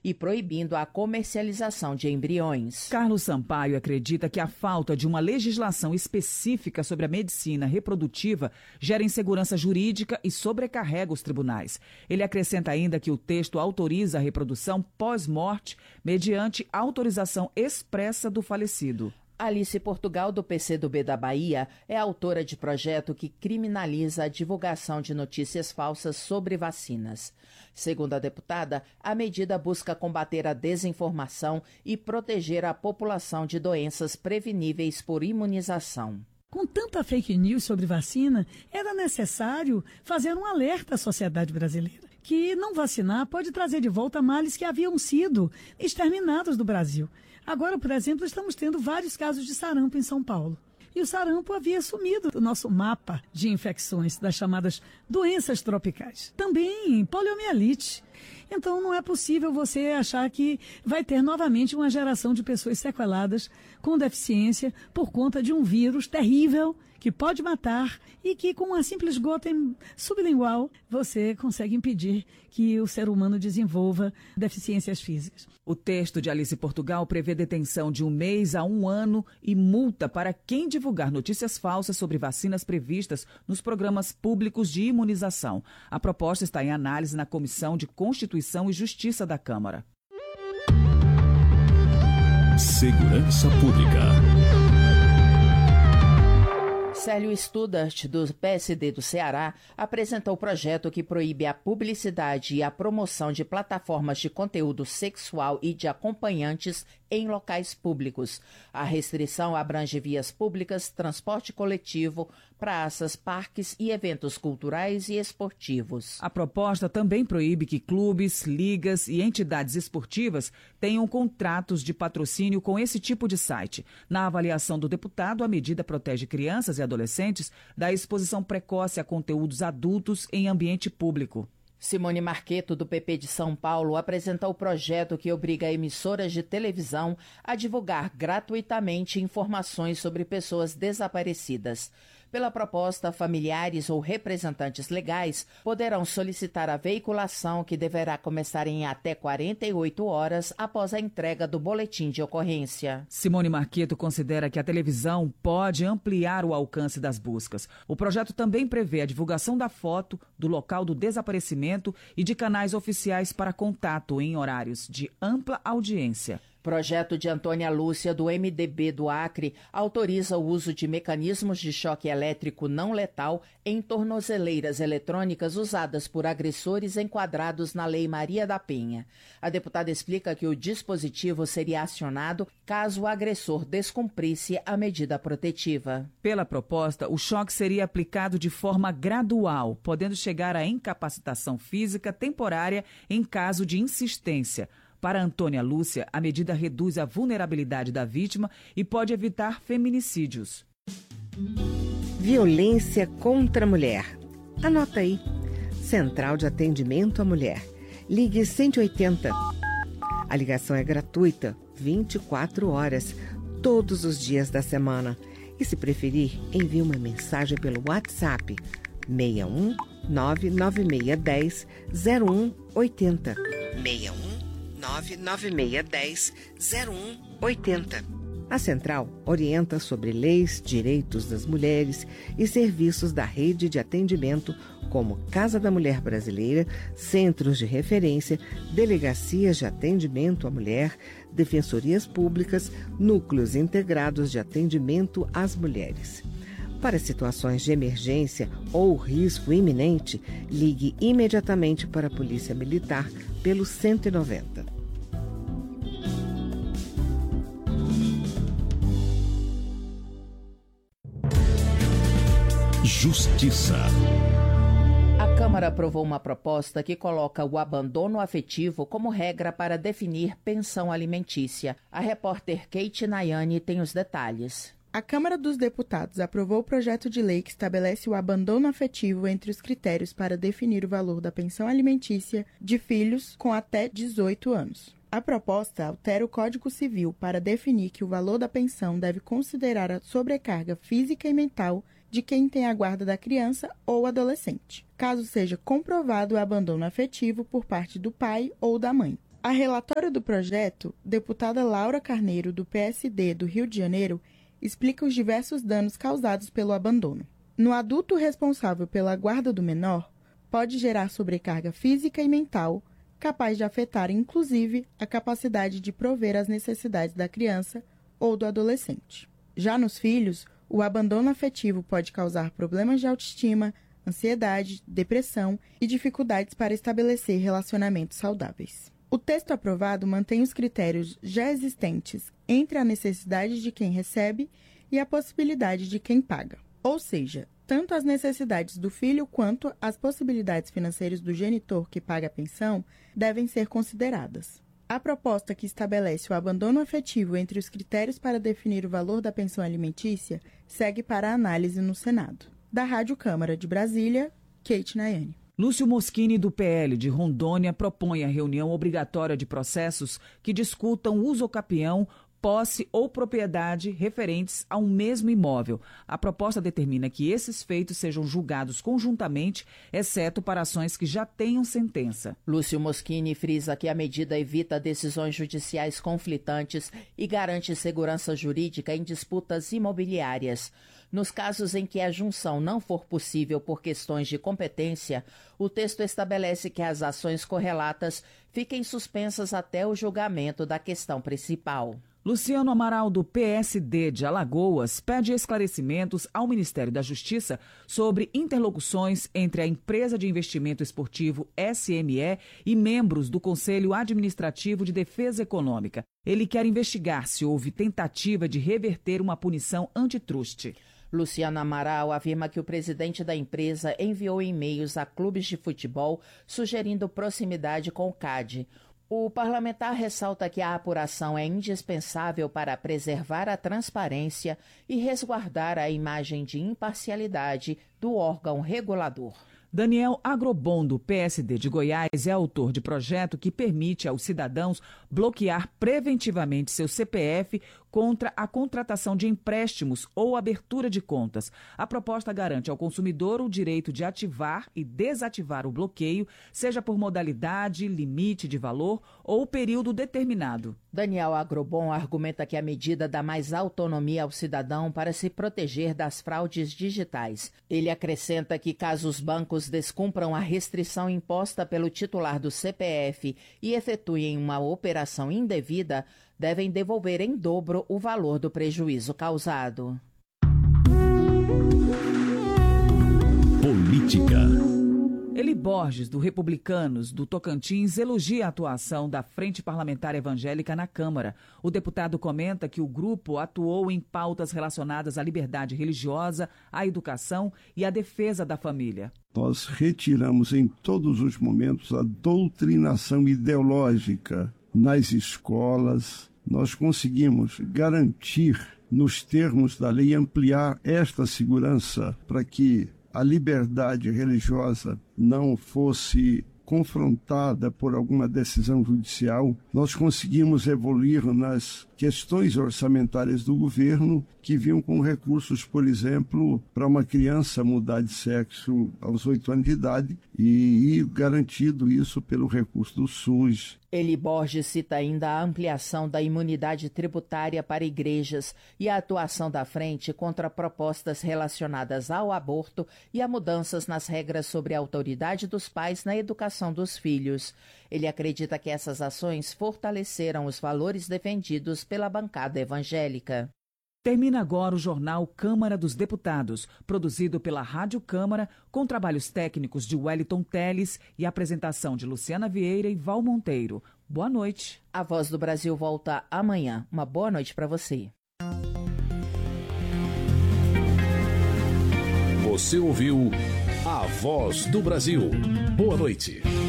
e proibindo a comercialização de embriões. Carlos Sampaio acredita que a falta de uma legislação específica sobre a medicina reprodutiva gera insegurança jurídica e sobrecarrega os tribunais. Ele acrescenta ainda que o texto autoriza a reprodução pós-morte mediante autorização expressa do falecido. Alice Portugal, do PCdoB da Bahia, é autora de projeto que criminaliza a divulgação de notícias falsas sobre vacinas. Segundo a deputada, a medida busca combater a desinformação e proteger a população de doenças preveníveis por imunização. Com tanta fake news sobre vacina, era necessário fazer um alerta à sociedade brasileira, que não vacinar pode trazer de volta males que haviam sido exterminados do Brasil. Agora, por exemplo, estamos tendo vários casos de sarampo em São Paulo. E o sarampo havia sumido do nosso mapa de infecções, das chamadas doenças tropicais. Também poliomielite. Então não é possível você achar que vai ter novamente uma geração de pessoas sequeladas com deficiência por conta de um vírus terrível que pode matar e que com uma simples gota sublingual você consegue impedir que o ser humano desenvolva deficiências físicas. O texto de Alice Portugal prevê detenção de 1 mês a 1 ano e multa para quem divulgar notícias falsas sobre vacinas previstas nos programas públicos de imunização. A proposta está em análise na Comissão de Constituição e Justiça da Câmara. Segurança Pública. Célio Studart, do PSD do Ceará, apresentou o projeto que proíbe a publicidade e a promoção de plataformas de conteúdo sexual e de acompanhantes em locais públicos. A restrição abrange vias públicas, transporte coletivo, praças, parques e eventos culturais e esportivos. A proposta também proíbe que clubes, ligas e entidades esportivas tenham contratos de patrocínio com esse tipo de site. Na avaliação do deputado, a medida protege crianças e adolescentes da exposição precoce a conteúdos adultos em ambiente público. Simone Marqueto, do PP de São Paulo, apresentou o projeto que obriga emissoras de televisão a divulgar gratuitamente informações sobre pessoas desaparecidas. Pela proposta, familiares ou representantes legais poderão solicitar a veiculação, que deverá começar em até 48 horas após a entrega do boletim de ocorrência. Simone Marqueto considera que a televisão pode ampliar o alcance das buscas. O projeto também prevê a divulgação da foto, do local do desaparecimento e de canais oficiais para contato em horários de ampla audiência. Projeto de Antônia Lúcia, do MDB do Acre, autoriza o uso de mecanismos de choque elétrico não letal em tornozeleiras eletrônicas usadas por agressores enquadrados na Lei Maria da Penha. A deputada explica que o dispositivo seria acionado caso o agressor descumprisse a medida protetiva. Pela proposta, o choque seria aplicado de forma gradual, podendo chegar à incapacitação física temporária em caso de insistência. Para Antônia Lúcia, a medida reduz a vulnerabilidade da vítima e pode evitar feminicídios. Violência contra a mulher. Anota aí. Central de Atendimento à Mulher. Ligue 180. A ligação é gratuita, 24 horas, todos os dias da semana. E se preferir, envie uma mensagem pelo WhatsApp 61 99610 0180. 61 99610 0180. A Central orienta sobre leis, direitos das mulheres e serviços da rede de atendimento como Casa da Mulher Brasileira, centros de referência, delegacias de atendimento à mulher, defensorias públicas, núcleos integrados de atendimento às mulheres. Para situações de emergência ou risco iminente, ligue imediatamente para a Polícia Militar pelo 190. Justiça. A Câmara aprovou uma proposta que coloca o abandono afetivo como regra para definir pensão alimentícia. A repórter Kate Nayane tem os detalhes. A Câmara dos Deputados aprovou o projeto de lei que estabelece o abandono afetivo entre os critérios para definir o valor da pensão alimentícia de filhos com até 18 anos. A proposta altera o Código Civil para definir que o valor da pensão deve considerar a sobrecarga física e mental de quem tem a guarda da criança ou adolescente, caso seja comprovado o abandono afetivo por parte do pai ou da mãe. A relatora do projeto, deputada Laura Carneiro, do PSD do Rio de Janeiro, explica os diversos danos causados pelo abandono. No adulto responsável pela guarda do menor, pode gerar sobrecarga física e mental, capaz de afetar, inclusive, a capacidade de prover as necessidades da criança ou do adolescente. Já nos filhos, o abandono afetivo pode causar problemas de autoestima, ansiedade, depressão e dificuldades para estabelecer relacionamentos saudáveis. O texto aprovado mantém os critérios já existentes entre a necessidade de quem recebe e a possibilidade de quem paga. Ou seja, tanto as necessidades do filho quanto as possibilidades financeiras do genitor que paga a pensão devem ser consideradas. A proposta que estabelece o abandono afetivo entre os critérios para definir o valor da pensão alimentícia segue para análise no Senado. Da Rádio Câmara de Brasília, Kate Nayane. Lúcio Moschini, do PL de Rondônia, propõe a reunião obrigatória de processos que discutam uso capião, posse ou propriedade referentes a um mesmo imóvel. A proposta determina que esses feitos sejam julgados conjuntamente, exceto para ações que já tenham sentença. Lúcio Moschini frisa que a medida evita decisões judiciais conflitantes e garante segurança jurídica em disputas imobiliárias. Nos casos em que a junção não for possível por questões de competência, o texto estabelece que as ações correlatas fiquem suspensas até o julgamento da questão principal. Luciano Amaral, do PSD de Alagoas, pede esclarecimentos ao Ministério da Justiça sobre interlocuções entre a empresa de investimento esportivo SME e membros do Conselho Administrativo de Defesa Econômica. Ele quer investigar se houve tentativa de reverter uma punição antitruste. Luciano Amaral afirma que o presidente da empresa enviou e-mails a clubes de futebol sugerindo proximidade com o CAD. O parlamentar ressalta que a apuração é indispensável para preservar a transparência e resguardar a imagem de imparcialidade do órgão regulador. Daniel Agrobon, do PSD de Goiás, é autor de projeto que permite aos cidadãos bloquear preventivamente seu CPF contra a contratação de empréstimos ou abertura de contas. A proposta garante ao consumidor o direito de ativar e desativar o bloqueio, seja por modalidade, limite de valor ou período determinado. Daniel Agrobon argumenta que a medida dá mais autonomia ao cidadão para se proteger das fraudes digitais. Ele acrescenta que caso os bancos descumpram a restrição imposta pelo titular do CPF e efetuem uma operação indevida, devem devolver em dobro o valor do prejuízo causado. Política. Eli Borges, do Republicanos do Tocantins, elogia a atuação da Frente Parlamentar Evangélica na Câmara. O deputado comenta que o grupo atuou em pautas relacionadas à liberdade religiosa, à educação e à defesa da família. Nós retiramos em todos os momentos a doutrinação ideológica nas escolas. Nós conseguimos garantir, nos termos da lei, ampliar esta segurança para que a liberdade religiosa não fosse confrontada por alguma decisão judicial. Nós conseguimos evoluir nas questões orçamentárias do governo que vinham com recursos, por exemplo, para uma criança mudar de sexo aos 8 anos de idade e garantido isso pelo recurso do SUS. Eli Borges cita ainda a ampliação da imunidade tributária para igrejas e a atuação da frente contra propostas relacionadas ao aborto e a mudanças nas regras sobre a autoridade dos pais na educação dos filhos. Ele acredita que essas ações fortaleceram os valores defendidos pela bancada evangélica. Termina agora o jornal Câmara dos Deputados, produzido pela Rádio Câmara, com trabalhos técnicos de Wellington Teles e apresentação de Luciana Vieira e Val Monteiro. Boa noite. A Voz do Brasil volta amanhã. Uma boa noite para você. Você ouviu A Voz do Brasil. Boa noite.